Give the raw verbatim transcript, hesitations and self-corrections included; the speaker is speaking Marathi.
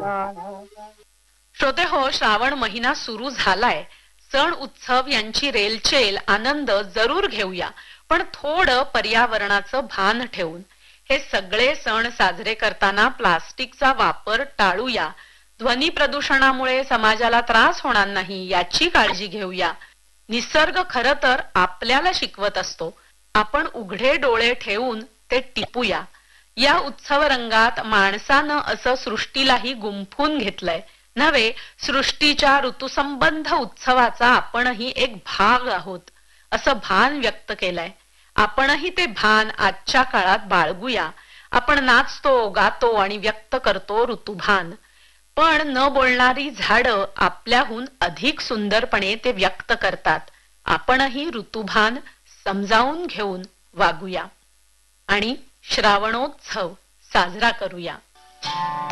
श्रोते हो, श्रावण महिना सुरू झालाय. सण उत्सव यांची रेलचेल आनंद जरूर घेऊया, पण थोडं पर्यावरणाचं भान ठेवून. हे सगळे सण साजरे करताना प्लास्टिकचा वापर टाळूया. ध्वनी प्रदूषणामुळे समाजाला त्रास होणार नाही याची काळजी घेऊया. निसर्ग खर तर आपल्याला शिकवत असतो, आपण उघडे डोळे ठेवून ते टिपूया. या उत्सव रंगात माणसानं असं सृष्टीलाही गुंफून घेतलंय नव्हे, सृष्टीच्या ऋतुसंबंध उत्सवाचा आपणही एक भाग आहोत असं भान व्यक्त केलंय. आपणही ते भान आजच्या काळात बाळगूया. आपण नाचतो, गातो आणि व्यक्त करतो ऋतुभान, पण न बोलणारी झाडं आपल्याहून अधिक सुंदरपणे ते व्यक्त करतात. आपणही ऋतुभान समजावून घेऊन वागूया आणि श्रावणोत्सव साजरा करूया.